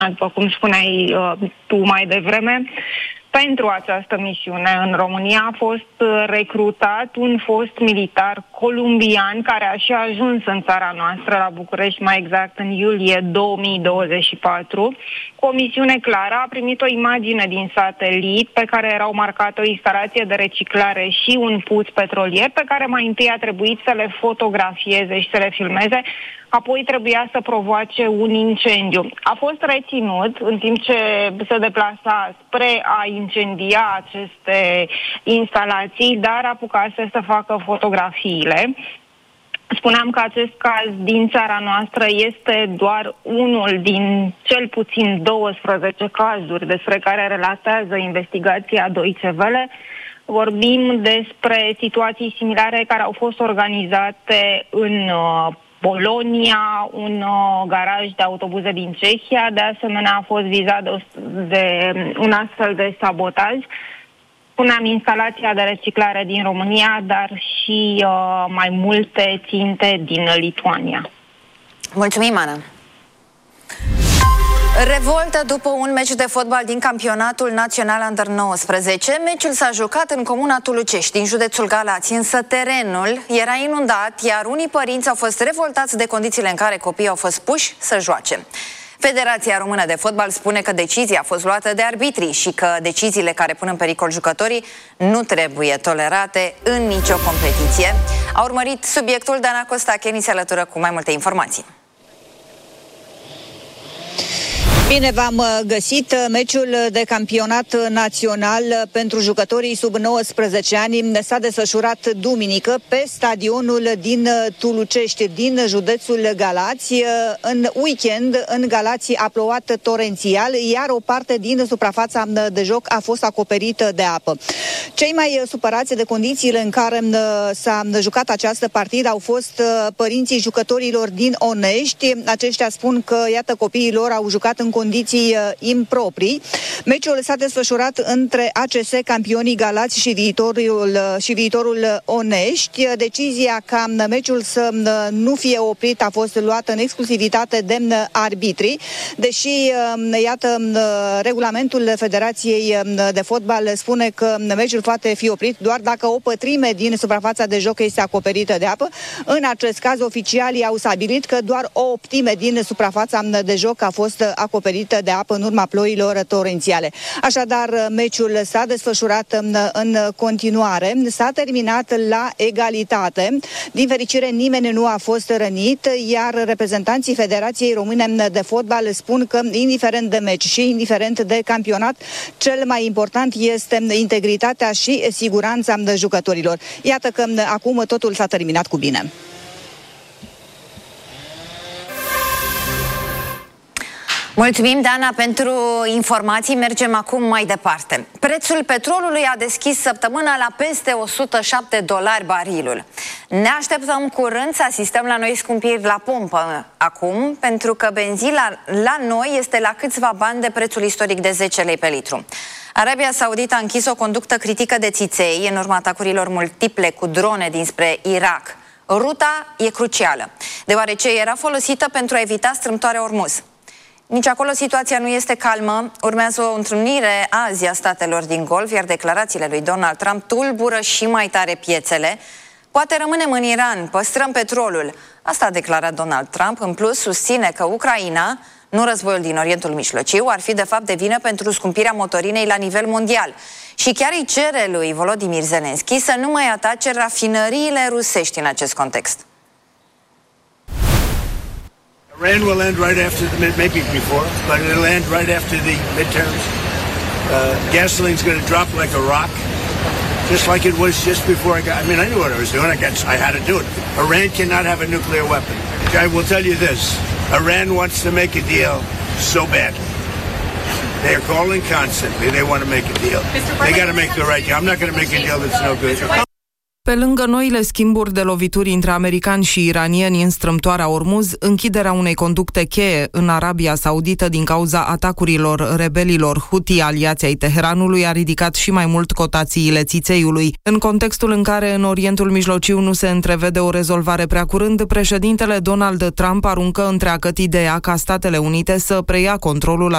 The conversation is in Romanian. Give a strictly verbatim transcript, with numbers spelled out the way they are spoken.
după cum spuneai uh, tu mai devreme. Pentru această misiune în România a fost recrutat un fost militar columbian care a și ajuns în țara noastră, la București, mai exact în iulie două mii douăzeci și patru. Cu o misiune clară a primit o imagine din satelit pe care erau marcate o instalație de reciclare și un puț petrolier pe care mai întâi a trebuit să le fotografieze și să le filmeze. Apoi trebuia să provoace un incendiu. A fost reținut în timp ce se deplasa spre a incendia aceste instalații, dar apucase să facă fotografiile. Spuneam că acest caz din țara noastră este doar unul din cel puțin douăsprezece cazuri despre care relatează investigația Deutsche Welle. Vorbim despre situații similare care au fost organizate în uh, Polonia, un uh, garaj de autobuze din Cehia, de asemenea a fost vizat de, de un astfel de sabotaj. Spuneam instalația de reciclare din România, dar și uh, mai multe ținte din Lituania. Mulțumim, Ana! Revoltă după un meci de fotbal din campionatul național Under nouăsprezece. Meciul s-a jucat în comuna Tulucești, din județul Galați, însă terenul era inundat, iar unii părinți au fost revoltați de condițiile în care copiii au fost puși să joace. Federația Română de Fotbal spune că decizia a fost luată de arbitri și că deciziile care pun în pericol jucătorii nu trebuie tolerate în nicio competiție. A urmărit subiectul Dana Costache, ni se alătură cu mai multe informații. Bine v-am găsit. Meciul de campionat național pentru jucătorii sub nouăsprezece ani s-a desfășurat duminică pe stadionul din Tulucești, din județul Galați. În weekend, în Galați a plouat torențial, iar o parte din suprafața de joc a fost acoperită de apă. Cei mai supărați de condițiile în care s-a jucat această partidă au fost părinții jucătorilor din Onești. Aceștia spun că, iată, copiii lor au jucat în condiții uh, improprii. Meciul s-a desfășurat între A C S, campionii Galați, și viitorul, uh, și viitorul Onești. Decizia ca meciul să uh, nu fie oprit a fost luată în exclusivitate de uh, arbitri, deși, uh, iată, uh, regulamentul Federației uh, de Fotbal spune că meciul poate fi oprit doar dacă o pătrime din suprafața de joc este acoperită de apă. În acest caz, oficialii au stabilit că doar o optime din suprafața de joc a fost acoperită de apă în urma ploilor torențiale. Așadar, meciul s-a desfășurat în, în continuare, s-a terminat la egalitate. Din fericire, nimeni nu a fost rănit, iar reprezentanții Federației Române de Fotbal spun că, indiferent de meci și indiferent de campionat, cel mai important este integritatea și siguranța jucătorilor. Iată că acum totul s-a terminat cu bine. Mulțumim, Dana, pentru informații. Mergem acum mai departe. Prețul petrolului a deschis săptămâna la peste o sută șapte dolari barilul. Ne așteptăm curând să asistăm la noi scumpiri la pompă acum, pentru că benzina la noi este la câțiva bani de prețul istoric de zece lei pe litru. Arabia Saudită a închis o conductă critică de țiței în urma atacurilor multiple cu drone dinspre Irak. Ruta e crucială, deoarece era folosită pentru a evita strâmtoarea Ormuz. Nici acolo situația nu este calmă. Urmează o întrunire azi a statelor din Golf, iar declarațiile lui Donald Trump tulbură și mai tare piețele. Poate rămânem în Iran, păstrăm petrolul. Asta a declarat Donald Trump. În plus, susține că Ucraina, nu războiul din Orientul Mijlociu, ar fi de fapt de vină pentru scumpirea motorinei la nivel mondial. Și chiar îi cere lui Volodymyr Zelensky să nu mai atace rafinăriile rusești în acest context. Iran will end right after the mid, maybe before, but it'll end right after the midterms. Uh, gasoline's going to drop like a rock, just like it was just before I got. I mean, I knew what I was doing. I got. I had to do it. Iran cannot have a nuclear weapon. I will tell you this: Iran wants to make a deal so badly. They are calling constantly. They want to make a deal. They got to make the right deal. I'm not going to make a deal that's no good. Pe lângă noile schimburi de lovituri între americani și iranieni în strâmtoarea Ormuz, închiderea unei conducte cheie în Arabia Saudită din cauza atacurilor rebelilor Houthi aliați ai Teheranului a ridicat și mai mult cotațiile țițeiului. În contextul în care în Orientul Mijlociu nu se întrevede o rezolvare prea curând, președintele Donald Trump aruncă întreagăt ideea ca Statele Unite să preia controlul